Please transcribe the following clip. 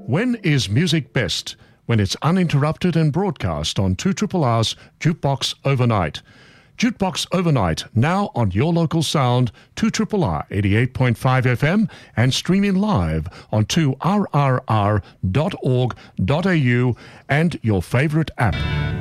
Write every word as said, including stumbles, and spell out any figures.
When is music best? When it's uninterrupted and broadcast on two R R R's Jukebox Overnight. Jukebox Overnight, now on your local sound, two R R R eighty-eight point five F M and streaming live on two R R R dot org dot A U and your favourite app.